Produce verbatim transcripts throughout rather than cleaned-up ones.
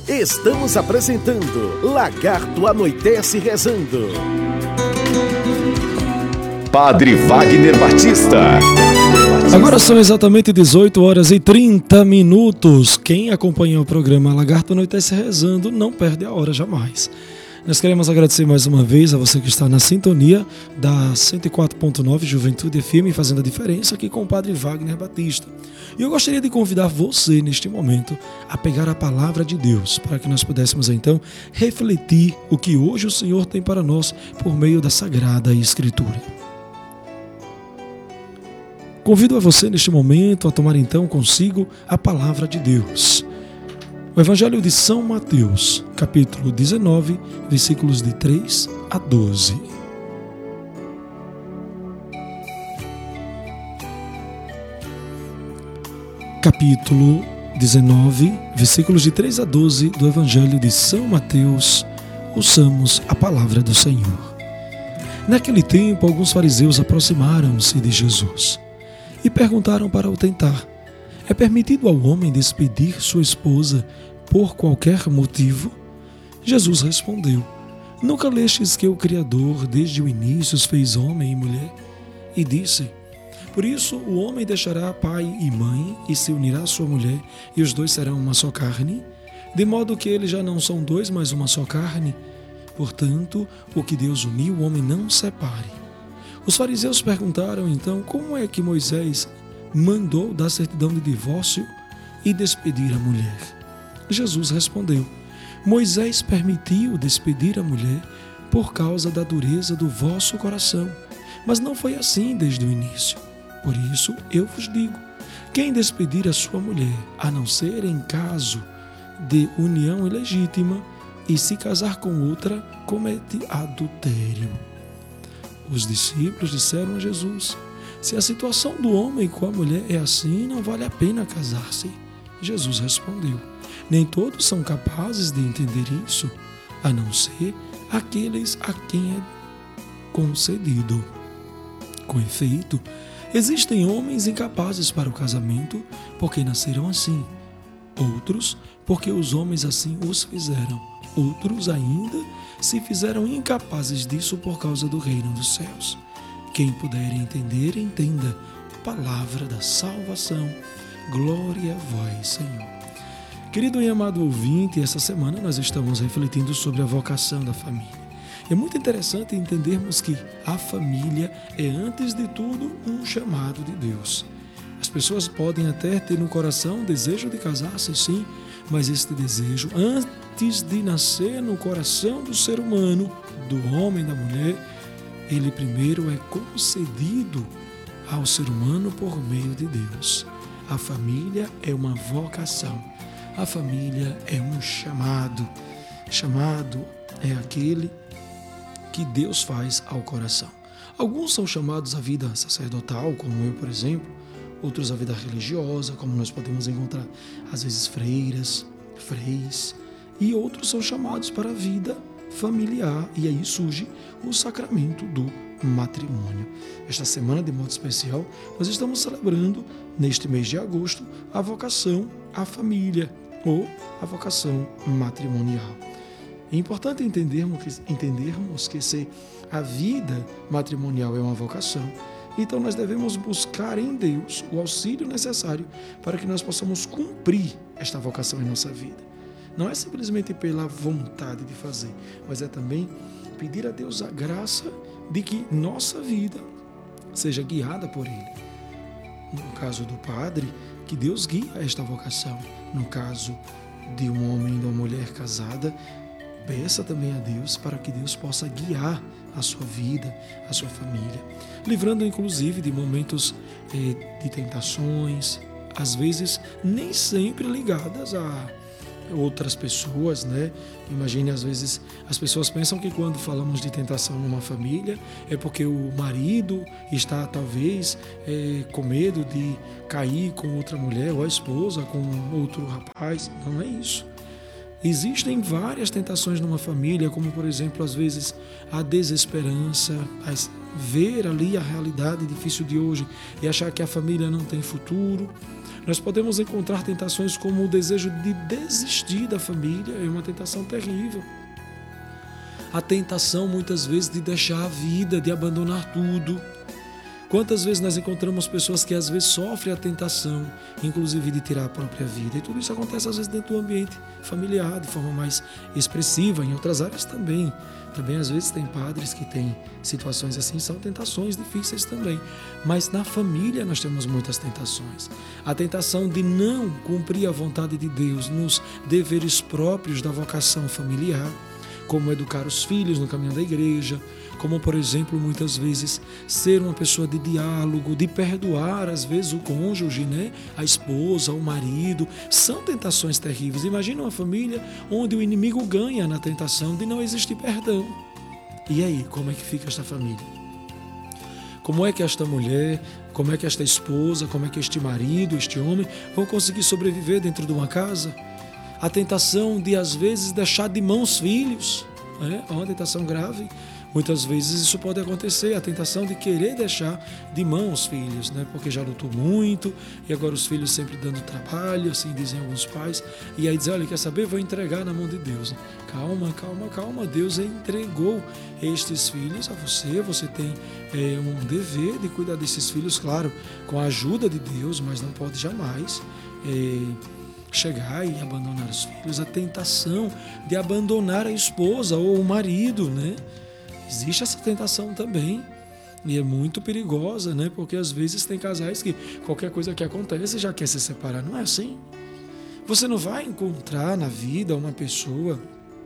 Estamos apresentando Lagarto Anoitece Rezando. Padre Wagner Batista. Agora são exatamente dezoito horas e trinta minutos. Quem acompanha o programa Lagarto Anoitece Rezando não perde a hora jamais. Nós queremos agradecer mais uma vez a você que está na sintonia da cento e quatro ponto nove Juventude F M, fazendo a diferença aqui com o Padre Wagner Batista. E eu gostaria de convidar você, neste momento, a pegar a palavra de Deus, para que nós pudéssemos, então, refletir o que hoje o Senhor tem para nós por meio da Sagrada Escritura. Convido a você, neste momento, a tomar, então, consigo a palavra de Deus. O Evangelho de São Mateus, capítulo dezenove, versículos de três a doze. Capítulo dezenove, versículos de três a doze do Evangelho de São Mateus. Ouçamos a palavra do Senhor. Naquele tempo, alguns fariseus aproximaram-se de Jesus e perguntaram para o tentar: é permitido ao homem despedir sua esposa por qualquer motivo? Jesus respondeu: nunca lestes que o Criador desde o início os fez homem e mulher? E disse: por isso o homem deixará pai e mãe e se unirá à sua mulher, e os dois serão uma só carne? De modo que eles já não são dois, mas uma só carne? Portanto, o que Deus uniu, o homem não separe. Os fariseus perguntaram então como é que Moisés mandou dar certidão de divórcio e despedir a mulher. Jesus respondeu: Moisés permitiu despedir a mulher por causa da dureza do vosso coração, mas não foi assim desde o início. Por isso eu vos digo: quem despedir a sua mulher, a não ser em caso de união ilegítima, e se casar com outra, comete adultério. Os discípulos disseram a Jesus: se a situação do homem com a mulher é assim, não vale a pena casar-se. Jesus respondeu: nem todos são capazes de entender isso, a não ser aqueles a quem é concedido. Com efeito, existem homens incapazes para o casamento porque nasceram assim, outros porque os homens assim os fizeram, outros ainda se fizeram incapazes disso por causa do reino dos céus. Quem puder entender, entenda. Palavra da salvação. Glória a vós, Senhor. Querido e amado ouvinte, essa semana nós estamos refletindo sobre a vocação da família. É muito interessante entendermos que a família é, antes de tudo, um chamado de Deus. As pessoas podem até ter no coração o desejo de casar-se, sim, mas este desejo, antes de nascer no coração do ser humano, do homem, da mulher, ele primeiro é concedido ao ser humano por meio de Deus. A família é uma vocação. A família é um chamado. Chamado é aquele que Deus faz ao coração. Alguns são chamados à vida sacerdotal, como eu, por exemplo. Outros à vida religiosa, como nós podemos encontrar, às vezes, freiras, freis. E outros são chamados para a vida familiar, e aí surge o sacramento do matrimônio. Esta semana, de modo especial, nós estamos celebrando, neste mês de agosto, a vocação à família, ou a vocação matrimonial. É importante entendermos que, entendermos que se a vida matrimonial é uma vocação, então nós devemos buscar em Deus o auxílio necessário para que nós possamos cumprir esta vocação em nossa vida. Não é simplesmente pela vontade de fazer, mas é também pedir a Deus a graça de que nossa vida seja guiada por Ele. No caso do padre, que Deus guie esta vocação. No caso de um homem e de uma mulher casada, peça também a Deus para que Deus possa guiar a sua vida, a sua família, livrando inclusive de momentos eh, de tentações, às vezes nem sempre ligadas a outras pessoas, né? Imagine, às vezes, as pessoas pensam que quando falamos de tentação numa família é porque o marido está, talvez, é, com medo de cair com outra mulher, ou a esposa com outro rapaz. Não é isso. Existem várias tentações numa família, como, por exemplo, às vezes, a desesperança, ver ali a realidade difícil de hoje e achar que a família não tem futuro. Nós podemos encontrar tentações como o desejo de desistir da família, é uma tentação terrível. A tentação, muitas vezes, de deixar a vida, de abandonar tudo. Quantas vezes nós encontramos pessoas que às vezes sofrem a tentação, inclusive de tirar a própria vida. E tudo isso acontece às vezes dentro do ambiente familiar, de forma mais expressiva, em outras áreas também. Também às vezes tem padres que têm situações assim, são tentações difíceis também. Mas na família nós temos muitas tentações. A tentação de não cumprir a vontade de Deus nos deveres próprios da vocação familiar, como educar os filhos no caminho da igreja, como, por exemplo, muitas vezes ser uma pessoa de diálogo, de perdoar, às vezes, o cônjuge, né? A esposa, o marido. São tentações terríveis. Imagina uma família onde o inimigo ganha na tentação de não existir perdão. E aí, como é que fica esta família? Como é que esta mulher, como é que esta esposa, como é que este marido, este homem vão conseguir sobreviver dentro de uma casa? A tentação de, às vezes, deixar de mão os filhos, né? É uma tentação grave. Muitas vezes isso pode acontecer, a tentação de querer deixar de mão os filhos, né? Porque já lutou muito e agora os filhos sempre dando trabalho, assim dizem alguns pais. E aí dizem, olha, quer saber? Vou entregar na mão de Deus. Calma, calma, calma. Deus entregou estes filhos a você. Você tem é, um dever de cuidar desses filhos, claro, com a ajuda de Deus, mas não pode jamais é, chegar e abandonar os filhos. A tentação de abandonar a esposa ou o marido, né? Existe essa tentação também e é muito perigosa, né? Porque às vezes tem casais que qualquer coisa que acontece já quer se separar. Não é assim. Você não vai encontrar na vida uma pessoa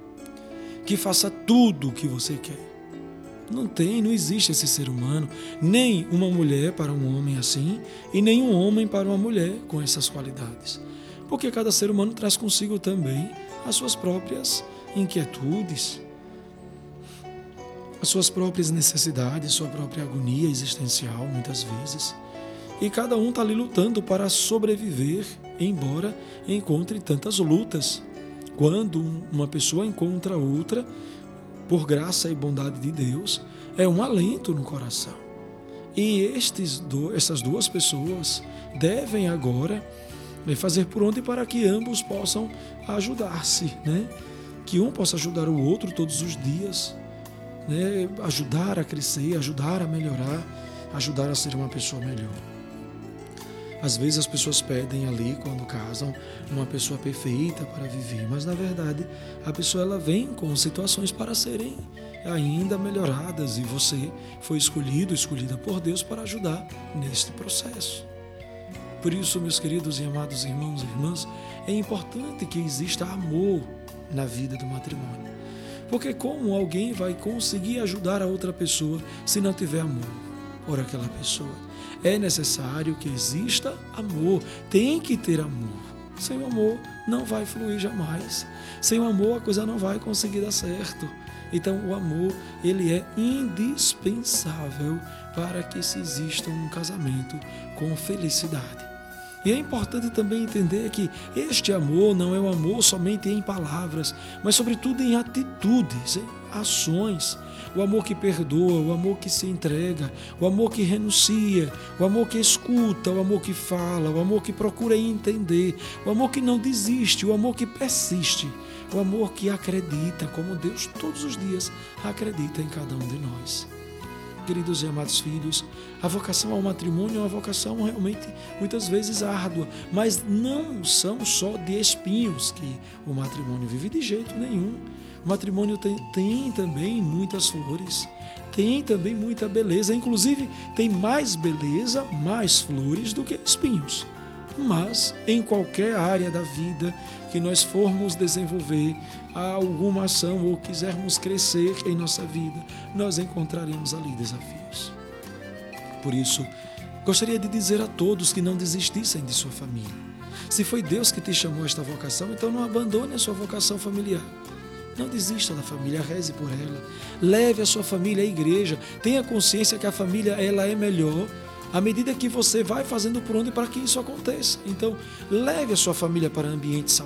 que faça tudo o que você quer. Não tem, não existe esse ser humano. Nem uma mulher para um homem assim e nem um homem para uma mulher com essas qualidades. Porque cada ser humano traz consigo também as suas próprias inquietudes, as suas próprias necessidades, sua própria agonia existencial, muitas vezes. E cada um está ali lutando para sobreviver, embora encontre tantas lutas. Quando uma pessoa encontra outra, por graça e bondade de Deus, é um alento no coração. E estes do, essas duas pessoas devem agora fazer por onde para que ambos possam ajudar-se, né? Que um possa ajudar o outro todos os dias, né, ajudar a crescer, ajudar a melhorar, ajudar a ser uma pessoa melhor. Às vezes as pessoas pedem ali, quando casam, uma pessoa perfeita para viver, mas na verdade a pessoa ela vem com situações para serem ainda melhoradas e você foi escolhido, escolhida por Deus para ajudar neste processo. Por isso, meus queridos e amados irmãos e irmãs, é importante que exista amor na vida do matrimônio. Porque como alguém vai conseguir ajudar a outra pessoa se não tiver amor por aquela pessoa? É necessário que exista amor, tem que ter amor. Sem o amor não vai fluir jamais. Sem o amor a coisa não vai conseguir dar certo. Então o amor, ele é indispensável para que se exista um casamento com felicidade. E é importante também entender que este amor não é um amor somente em palavras, mas sobretudo em atitudes, em ações. O amor que perdoa, o amor que se entrega, o amor que renuncia, o amor que escuta, o amor que fala, o amor que procura entender, o amor que não desiste, o amor que persiste, o amor que acredita, como Deus todos os dias acredita em cada um de nós. Queridos e amados filhos, a vocação ao matrimônio é uma vocação realmente muitas vezes árdua, mas não são só de espinhos que o matrimônio vive de jeito nenhum. O matrimônio tem, tem também muitas flores, tem também muita beleza, inclusive tem mais beleza, mais flores do que espinhos. Mas em qualquer área da vida que nós formos desenvolver alguma ação ou quisermos crescer em nossa vida, nós encontraremos ali desafios. Por isso, gostaria de dizer a todos que não desistissem de sua família. Se foi Deus que te chamou a esta vocação, então não abandone a sua vocação familiar. Não desista da família, reze por ela. Leve a sua família à igreja. Tenha consciência que a família ela é melhor à medida que você vai fazendo por onde para que isso aconteça. Então, leve a sua família para ambientes saudáveis.